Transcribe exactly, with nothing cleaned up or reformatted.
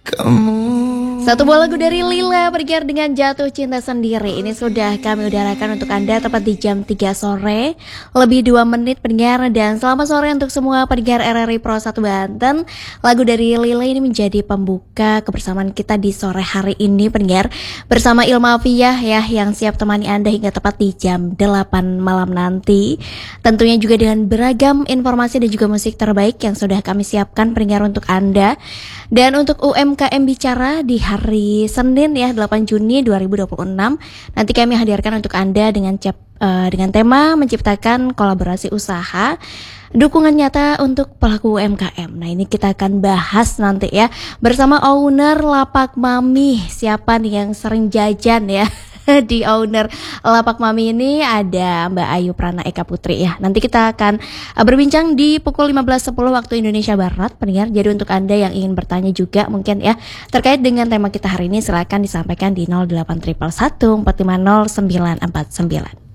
Satu buah lagu dari Lila Bergear dengan Jatuh Cinta Sendiri. Ini sudah kami udarakan untuk Anda tepat di jam tiga sore lebih dua menit pendengar. Dan selamat sore untuk semua pendengar R R I Pro satu Banten. Lagu dari Lila ini menjadi pembuka kebersamaan kita di sore hari ini pendengar, bersama Ilma Afiyah ya, yang siap temani Anda hingga tepat di jam delapan malam nanti. Tentunya juga dengan beragam informasi dan juga musik terbaik yang sudah kami siapkan pendengar untuk Anda. Dan untuk U M K M Bicara di hari Senin ya, delapan Juni dua ribu dua puluh enam, nanti kami hadirkan untuk Anda dengan cep, uh, dengan tema menciptakan kolaborasi usaha dukungan nyata untuk pelaku U M K M. Nah, ini kita akan bahas nanti ya bersama owner Lapak Mami. Siapa nih yang sering jajan ya di owner Lapak Mami ini? Ada Mbak Ayu Prana Eka Putri ya. Nanti kita akan uh, berbincang di pukul lima belas sepuluh waktu Indonesia Barat pendengar. Jadi untuk Anda yang ingin bertanya juga mungkin ya terkait dengan tema kita hari ini, silakan disampaikan di nol delapan satu satu satu empat lima nol sembilan empat sembilan.